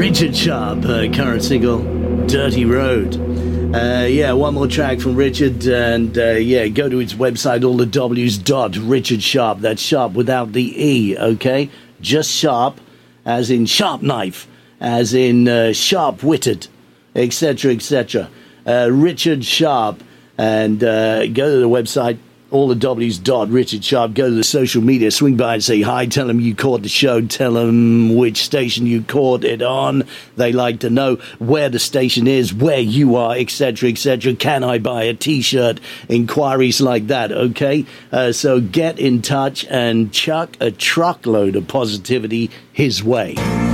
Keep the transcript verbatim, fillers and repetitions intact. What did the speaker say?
Richard Sharp, uh, current single, Dirty Road. Uh, yeah, one more track from Richard, and uh, yeah, go to his website, all the W's dot Richard Sharp. That's Sharp without the E, okay? Just Sharp, as in sharp knife, as in uh, sharp-witted, et cetera, et cetera. Uh, Richard Sharp, and uh, go to the website, all the W's dot Richard Sharp. Go to the social media, swing by and say hi. Tell them you caught the show. Tell them which station you caught it on. They like to know where the station is, where you are, et cetera, et cetera. Can I buy a T-shirt? Inquiries like that, okay? Uh, so get in touch and chuck a truckload of positivity his way.